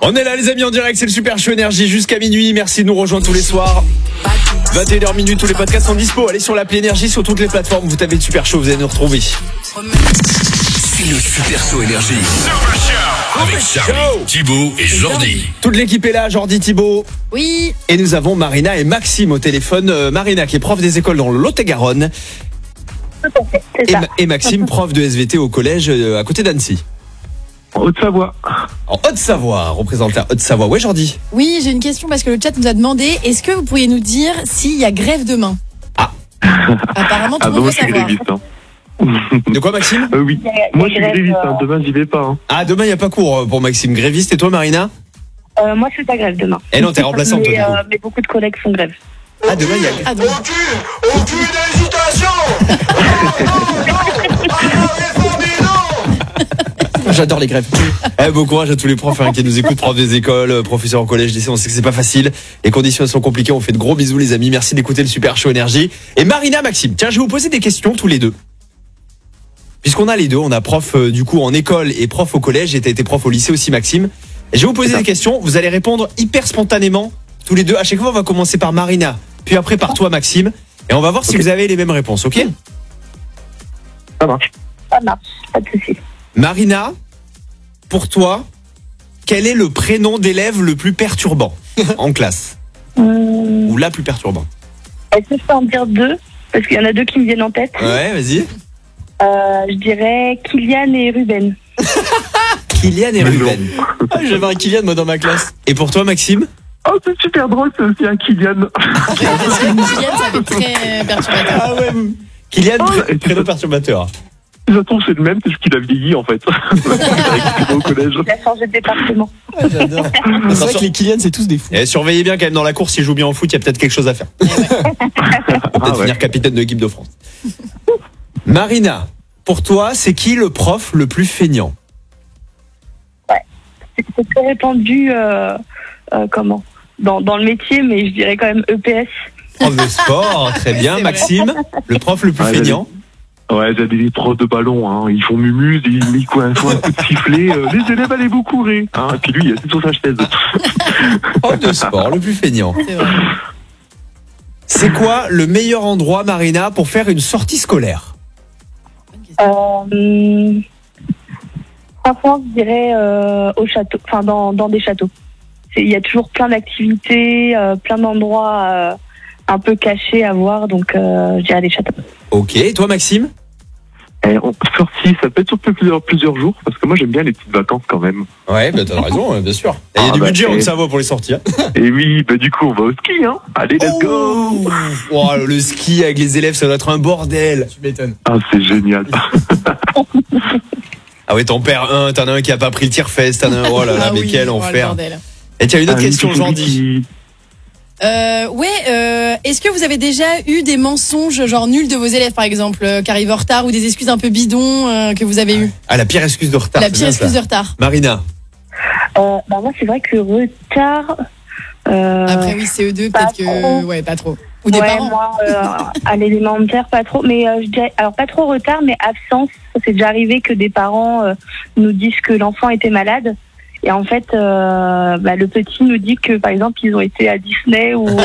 On est là les amis en direct, c'est le Super Show Énergie jusqu'à minuit. Merci de nous rejoindre tous les soirs. 21h minuit, tous les podcasts sont dispo. Allez sur l'appli Énergie, sur toutes les plateformes. Vous tapez le Super Show, vous allez nous retrouver. C'est le Super Show Énergie. Avec Charlie, Thibaut et Jordi. Toute l'équipe est là, Jordi, Thibaut. Oui. Et nous avons Marina et Maxime au téléphone. Marina qui est prof des écoles dans le Lot-et-Garonne. Et Maxime, prof de SVT au collège à côté d'Annecy. En Haute-Savoie. En Haute-Savoie, représentant Haute-Savoie. Ouais, Jordi. Oui, j'ai une question parce que le chat nous a demandé, est-ce que vous pourriez nous dire s'il y a grève demain? Apparemment, tout le monde veut moi je suis savoir. gréviste. De quoi, Maxime? Oui. Moi je suis gréviste, demain j'y vais pas. Ah, demain, il n'y a pas cours pour Maxime. Gréviste, et toi, Marina? Moi, je fais pas grève demain. Eh non, t'es remplaçante, toi, du coup. Mais beaucoup de collègues font grève. Ah, demain, il y a... Ah, donc. Aucune hésitation. J'adore les grèves. Bon courage à tous les profs qui nous écoutent, profs des écoles, professeurs au collège, lycée. On sait que c'est pas facile. Les conditions sont compliquées. On fait de gros bisous, les amis. Merci d'écouter le Super Show Énergie. Et Marina, Maxime, tiens, je vais vous poser des questions tous les deux. Puisqu'on a les deux, on a prof du coup en école et prof au collège. Et t'as été prof au lycée aussi, Maxime. Et je vais vous poser des questions. Vous allez répondre hyper spontanément tous les deux. À chaque fois, on va commencer par Marina, puis après par toi, Maxime. Et on va voir si vous avez les mêmes réponses, ok? Ça marche. Ça marche, pas de souci. Marina, pour toi, quel est le prénom d'élève le plus perturbant en classe? Ou la plus perturbante? Est-ce que je peux en dire deux? Parce qu'il y en a deux qui me viennent en tête. Ouais, vas-y. Je dirais Kylian et Ruben. Kylian et Ruben. J'avais un Kylian moi dans ma classe. Et pour toi, Maxime? Oh, c'est super drôle, c'est aussi un Kylian. Parce que Kylian, ça fait très perturbateur. Ah ouais. Kylian, prénom perturbateur. J'attends, c'est le même, c'est ce qu'il a vieilli en fait. Au collège. Il a changé de département. J'adore. C'est vrai que les Kylian, c'est tous des fous. Et surveillez bien quand même dans la course, s'il joue bien au foot, il y a peut-être quelque chose à faire. Peut-être devenir capitaine de l'équipe de France. Marina, pour toi, c'est qui le prof le plus feignant? C'est très répandu, comment dans le métier, mais je dirais quand même EPS. Prof de sport, très bien. Maxime, le prof le plus feignant? Ouais, j'ai des profs de ballon, hein. Ils font mumuse, ils font un coup de sifflet. Les élèves, allez vous courir. Hein. Et puis lui, il est sur sa chaise. Prof de sport, le plus feignant. C'est vrai. C'est quoi le meilleur endroit, Marina, pour faire une sortie scolaire? Franchement, je dirais au château, enfin dans des châteaux. Il y a toujours plein d'activités, plein d'endroits un peu cachés à voir, donc je dirais les châteaux. Ok, et toi, Maxime? Sortie, ça peut être sur plusieurs jours, parce que moi j'aime bien les petites vacances quand même. Ouais, bah t'as raison, bien sûr. Il y a du budget en Haute-Savoie pour les sorties. Et oui, bah du coup on va au ski, hein. Allez, let's go. Oh, le ski avec les élèves, ça doit être un bordel. Tu m'étonnes. Ah, c'est génial. Ah ouais, t'en perds un, t'en as un qui a pas pris le tir-fest, t'en as un, oh là là, Ah mais oui, quel oh, le enfer. bordel. Et tiens, une autre question, Jordi. Est-ce que vous avez déjà eu des mensonges genre nuls de vos élèves par exemple, qui arrivent en retard, ou des excuses un peu bidons que vous avez eues? Ah, la pire excuse de retard. La c'est pire bien excuse ça. de retard. Marina. Moi, c'est vrai que retard. Après oui, CE2 pas peut-être que trop. ouais, pas trop. Ou des Ouais, parents. moi, à l'élémentaire, pas trop. Mais je dirais, alors pas trop retard, mais absence. C'est déjà arrivé que des parents nous disent que l'enfant était malade. Et en fait, le petit nous dit que, par exemple, ils ont été à Disney ou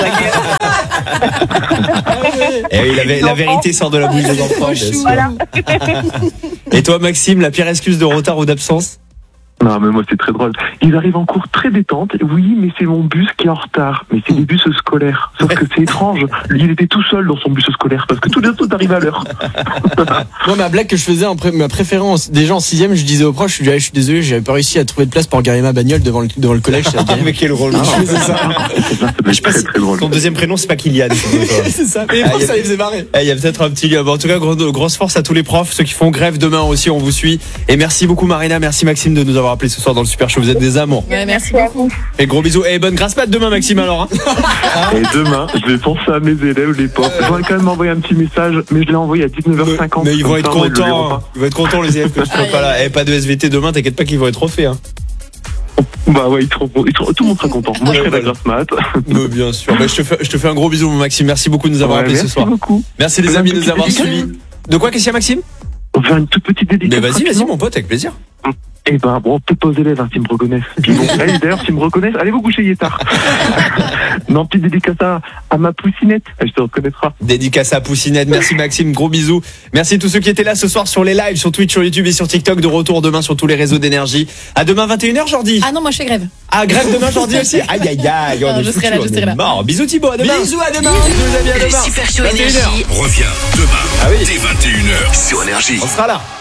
Eh oui, la vérité sort de la bouche des enfants. Trop bien chou. sûr. voilà. Et toi, Maxime, la pire excuse de retard ou d'absence? Non, mais moi, c'est très drôle. Ils arrivent en cours très détente. Oui, mais c'est mon bus qui est en retard. Mais c'est des bus scolaires. Sauf que c'est étrange. Lui, il était tout seul dans son bus scolaire parce que tous les autres arrivent à l'heure. Moi, ma blague que je faisais, ma préférence, déjà en 6ème, je disais aux profs, je suis désolé, j'avais pas réussi à trouver de place pour garer ma bagnole devant le collège. Mais quel rôle. Ah, Je faisais ça. Ça Je doit sais être pas très, si très drôle. ton deuxième prénom, c'est pas Kylian. C'est ça. Mais les Ah, profs, y a- ça les faisait marrer. Il y a peut-être un petit lien. Bon, en tout cas, grosse force à tous les profs, ceux qui font grève demain aussi, on vous suit. Et merci beaucoup Marina, merci Maxime de nous avoir appelé ce soir dans le Super Show. Vous êtes des amours. Ouais, merci beaucoup. Et gros bisous. Et bonne grasse mat demain Maxime alors. Hein. Et demain, je vais penser à mes élèves, les pauvres. J'aurais quand même envoyé un petit message, mais je l'ai envoyé à 19h50. Mais ils vont Comme être ça, ouais, je le verrai contents. pas. Ils vont être contents les élèves que tu sois pas là. Eh, pas de SVT demain, t'inquiète pas qu'ils vont être refaits. Hein. Bah ouais, tout le monde sera content. Moi, je ferai la grasse mat. Mais bien sûr. Bah, je te fais un gros bisou mon Maxime. Merci beaucoup de nous avoir Ouais, appelés ce merci soir. beaucoup. Merci les Une amis de nous petite avoir dédicace. suivis. De quoi, qu'est-ce qu'il y a Maxime? On fait une toute petite dédicace. Mais vas-y rapidement. mon pote, avec plaisir. Eh ben, bon, peut-être pas aux élèves, s'ils me reconnaissent. Puis bon, allez, d'ailleurs, s'ils me reconnaissent, allez vous coucher, il est tard. Non, petite dédicace à ma poussinette. Elle te reconnaîtra. Dédicace à Poussinette. Merci Maxime, gros bisous. Merci à tous ceux qui étaient là ce soir sur les lives, sur Twitch, sur YouTube et sur TikTok. De retour demain sur tous les réseaux d'énergie. À demain 21h, Jordi. Ah non, moi je fais grève. Ah, grève demain, Jordi aussi. Aïe, aïe, aïe. On Non, est je serai là, foutus, je on serai est là. mort. Bisous Thibaut, à demain. Bisous, à demain. Bisous les amis, à Le demain. Super Show 21h. Énergie. Reviens demain Ah oui. dès 21h sur Énergie. On sera là.